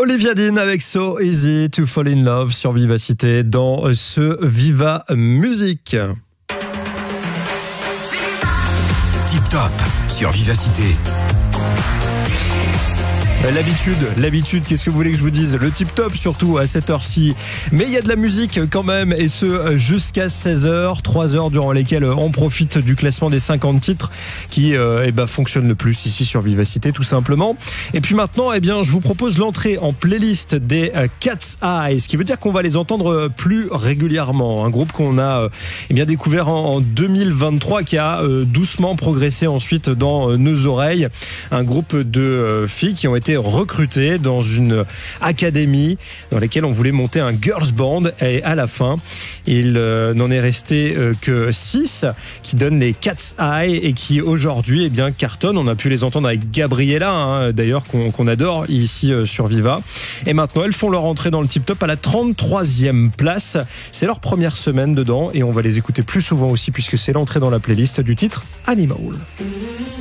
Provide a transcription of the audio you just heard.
Olivia Dean avec So Easy to Fall in Love sur Vivacité dans ce Viva Musique. Tip Top sur Vivacité. L'habitude, qu'est-ce que vous voulez que je vous dise ? Le tip top surtout à cette heure-ci. Mais il y a de la musique quand même, et ce jusqu'à 16h, 3 heures durant lesquelles on profite du classement des 50 titres qui fonctionnent le plus ici sur Vivacité tout simplement. Et puis maintenant, je vous propose l'entrée en playlist des Cat's Eyes, ce qui veut dire qu'on va les entendre plus régulièrement. Un groupe qu'on a découvert en 2023 qui a doucement progressé ensuite dans nos oreilles. Un groupe de filles qui ont été recrutés dans une académie dans laquelle on voulait monter un girls band, et à la fin il n'en est resté que 6 qui donnent les Cat's Eyes et qui aujourd'hui cartonnent. On a pu les entendre avec Gabriella d'ailleurs qu'on adore ici sur Viva, et maintenant elles font leur entrée dans le Tip Top à la 33e place. C'est leur première semaine dedans et on va les écouter plus souvent aussi puisque c'est l'entrée dans la playlist du titre Animal.